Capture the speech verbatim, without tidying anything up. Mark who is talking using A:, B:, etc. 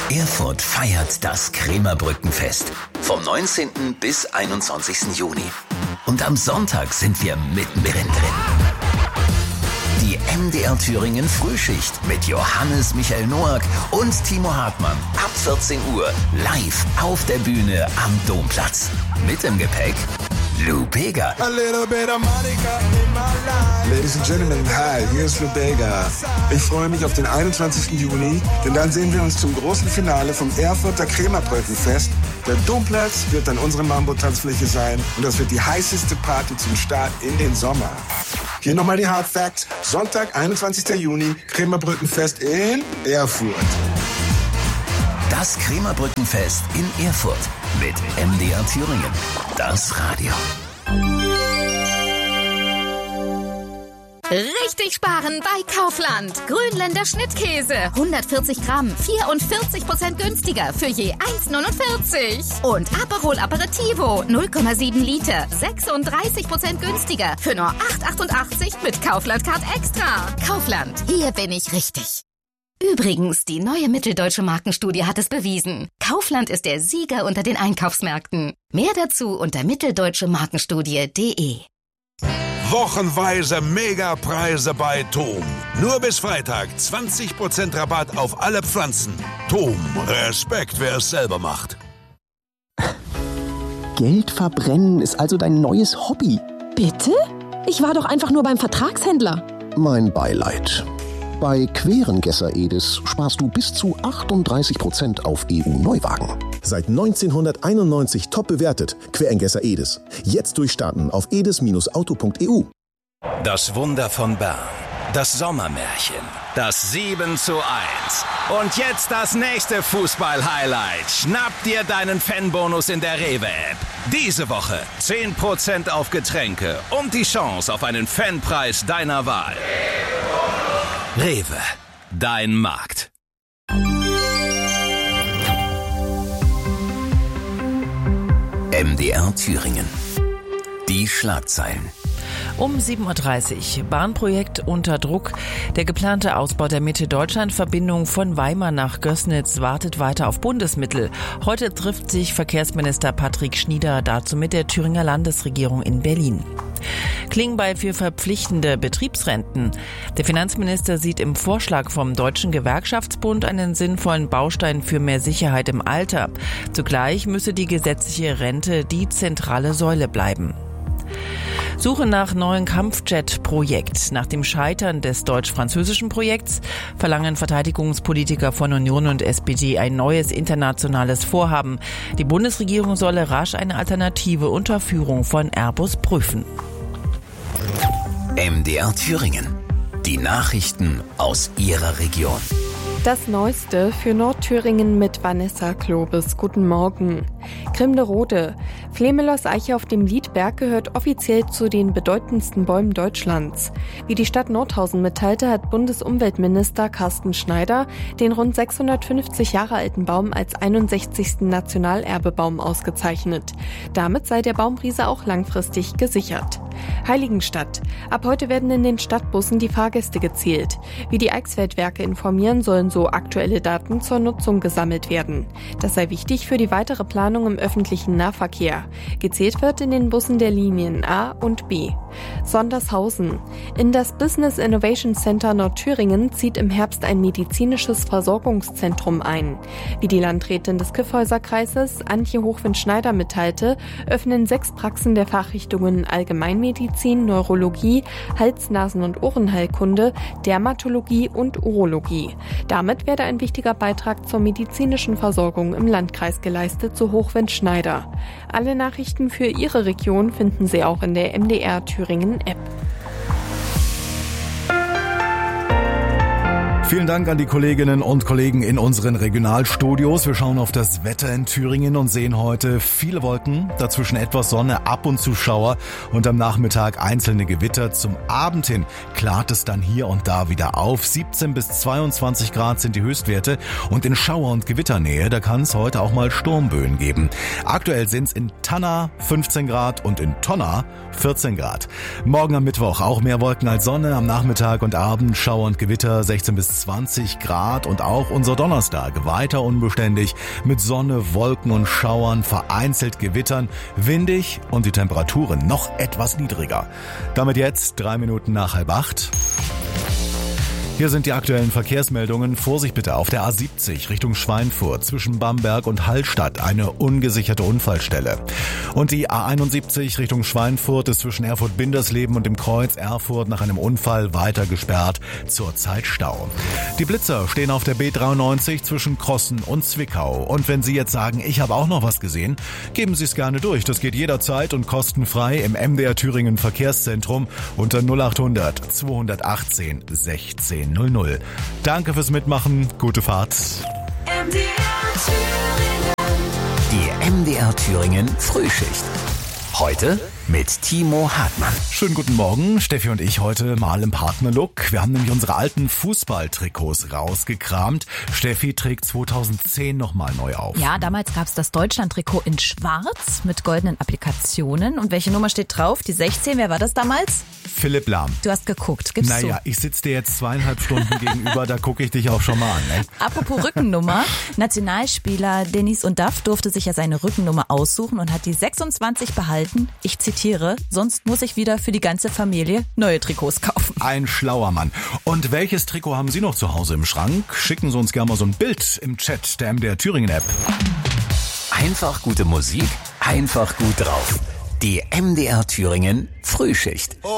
A: Erfurt feiert das Krämerbrückenfest vom neunzehnten bis einundzwanzigsten Juni. Und am Sonntag sind wir mittendrin drin. Die M D R Thüringen Frühschicht mit Johannes Michael Noack und Timo Hartmann ab vierzehn Uhr live auf der Bühne am Domplatz. Mit im Gepäck Lou Bega.
B: A little bit of Monica in my life. Ladies and Gentlemen, hi, hier ist Lou Bega. Ich freue mich auf den einundzwanzigsten Juni, denn dann sehen wir uns zum großen Finale vom Erfurter Krämerbrückenfest. Der Domplatz wird dann unsere Mambo-Tanzfläche sein und das wird die heißeste Party zum Start in den Sommer. Hier nochmal die Hard Facts. Sonntag, einundzwanzigsten Juni, Krämerbrückenfest in Erfurt.
A: Das Krämerbrückenfest in Erfurt mit M D R Thüringen. Das Radio.
C: Richtig sparen bei Kaufland. Grünländer Schnittkäse. hundertvierzig Gramm. vierundvierzig Prozent günstiger für je eins neunundvierzig. Und Aperol Aperitivo. null Komma sieben Liter. sechsunddreißig Prozent günstiger für nur acht achtundachtzig mit Kaufland Card Extra. Kaufland. Hier bin ich richtig. Übrigens, die neue Mitteldeutsche Markenstudie hat es bewiesen. Kaufland ist der Sieger unter den Einkaufsmärkten. Mehr dazu unter mitteldeutsche markenstudie punkt de.
D: Wochenweise Megapreise bei Thom. Nur bis Freitag zwanzig Prozent Rabatt auf alle Pflanzen. Thom, Respekt, wer es selber macht.
E: Geld verbrennen ist also dein neues Hobby.
F: Bitte? Ich war doch einfach nur beim Vertragshändler.
E: Mein Beileid. Bei Querengesser Edis sparst du bis zu achtunddreißig Prozent auf E U-Neuwagen.
G: Seit neunzehnhunderteinundneunzig top bewertet. Querengesser Edis. Jetzt durchstarten auf edis Bindestrich auto Punkt e u.
A: Das Wunder von Bern. Das Sommermärchen. Das sieben zu eins. Und jetzt das nächste Fußball-Highlight. Schnapp dir deinen Fanbonus in der Rewe-App. Diese Woche zehn Prozent auf Getränke und die Chance auf einen Fanpreis deiner Wahl. Rewe, dein Markt. M D R Thüringen. Die Schlagzeilen.
H: Um sieben Uhr dreißig. Bahnprojekt unter Druck. Der geplante Ausbau der Mitte-Deutschland-Verbindung von Weimar nach Gößnitz wartet weiter auf Bundesmittel. Heute trifft sich Verkehrsminister Patrick Schnieder dazu mit der Thüringer Landesregierung in Berlin. Klingbeil für verpflichtende Betriebsrenten. Der Finanzminister sieht im Vorschlag vom Deutschen Gewerkschaftsbund einen sinnvollen Baustein für mehr Sicherheit im Alter. Zugleich müsse die gesetzliche Rente die zentrale Säule bleiben. Suche nach neuen Kampfjet-Projekt. Nach dem Scheitern des deutsch-französischen Projekts verlangen Verteidigungspolitiker von Union und S P D ein neues internationales Vorhaben. Die Bundesregierung solle rasch eine Alternative unter Führung von Airbus prüfen.
A: M D R Thüringen. Die Nachrichten aus Ihrer Region.
I: Das Neueste für Nordthüringen mit Vanessa Klobes. Guten Morgen. Grimderode. Flemelos Eiche auf dem Liedberg gehört offiziell zu den bedeutendsten Bäumen Deutschlands. Wie die Stadt Nordhausen mitteilte, hat Bundesumweltminister Carsten Schneider den rund sechshundertfünfzig Jahre alten Baum als einundsechzigsten Nationalerbebaum ausgezeichnet. Damit sei der Baumriese auch langfristig gesichert. Heiligenstadt. Ab heute werden in den Stadtbussen die Fahrgäste gezählt. Wie die Eichsfeldwerke informieren, sollen so aktuelle Daten zur Nutzung gesammelt werden. Das sei wichtig für die weitere Planung im öffentlichen Nahverkehr. Gezählt wird in den Bussen der Linien A und B. Sondershausen. In das Business Innovation Center Nordthüringen zieht im Herbst ein medizinisches Versorgungszentrum ein. Wie die Landrätin des Kyffhäuser-Kreises, Antje Hochwind-Schneider, mitteilte, öffnen sechs Praxen der Fachrichtungen Allgemeinmedizin, Neurologie, Hals-, Nasen- und Ohrenheilkunde, Dermatologie und Urologie. Damit werde ein wichtiger Beitrag zur medizinischen Versorgung im Landkreis geleistet, so Hochwind-Schneider. Alle Nachrichten für Ihre Region finden Sie auch in der M D R Thüringen App.
J: Vielen Dank an die Kolleginnen und Kollegen in unseren Regionalstudios. Wir schauen auf das Wetter in Thüringen und sehen heute viele Wolken, dazwischen etwas Sonne, ab und zu Schauer und am Nachmittag einzelne Gewitter. Zum Abend hin klart es dann hier und da wieder auf. siebzehn bis zweiundzwanzig Grad sind die Höchstwerte und in Schauer- und Gewitternähe, da kann es heute auch mal Sturmböen geben. Aktuell sind es in Tanna fünfzehn Grad und in Tonna vierzehn Grad. Morgen am Mittwoch auch mehr Wolken als Sonne, am Nachmittag und Abend Schauer und Gewitter sechzehn bis zwanzig Grad und auch unser Donnerstag weiter unbeständig mit Sonne, Wolken und Schauern, vereinzelt Gewittern, windig und die Temperaturen noch etwas niedriger. Damit jetzt drei Minuten nach halb acht. Hier sind die aktuellen Verkehrsmeldungen. Vorsicht bitte auf der A siebzig Richtung Schweinfurt zwischen Bamberg und Hallstatt eine ungesicherte Unfallstelle. Und die A einundsiebzig Richtung Schweinfurt ist zwischen Erfurt-Bindersleben und dem Kreuz Erfurt nach einem Unfall weiter gesperrt, zurzeit Stau. Die Blitzer stehen auf der B dreiundneunzig zwischen Krossen und Zwickau. Und wenn Sie jetzt sagen, ich habe auch noch was gesehen, geben Sie es gerne durch. Das geht jederzeit und kostenfrei im M D R Thüringen Verkehrszentrum unter null acht hundert zweihundertachtzehn sechzehn null null. Danke fürs Mitmachen, gute Fahrt.
A: M D R Thüringen. Die M D R Thüringen Frühschicht. Heute mit Timo Hartmann.
J: Schönen guten Morgen, Steffi und ich heute mal im Partnerlook. Wir haben nämlich unsere alten Fußballtrikots rausgekramt. Steffi trägt zweitausendzehn nochmal neu auf.
K: Ja, damals gab es das Deutschland-Trikot in schwarz mit goldenen Applikationen. Und welche Nummer steht drauf? Die sechzehn, wer war das damals?
J: Philipp Lahm.
K: Du hast geguckt, gibst
J: naja,
K: du?
J: Ich sitze dir jetzt zweieinhalb Stunden gegenüber, da gucke ich dich auch schon mal an. Ne?
K: Apropos Rückennummer, Nationalspieler Denis Undaff durfte sich ja seine Rückennummer aussuchen und hat die sechsundzwanzig behalten. Ich zitiere, sonst muss ich wieder für die ganze Familie neue Trikots kaufen.
J: Ein schlauer Mann. Und welches Trikot haben Sie noch zu Hause im Schrank? Schicken Sie uns gerne mal so ein Bild im Chat der M D R Thüringen App.
A: Einfach gute Musik, einfach gut drauf. Die M D R Thüringen Frühschicht.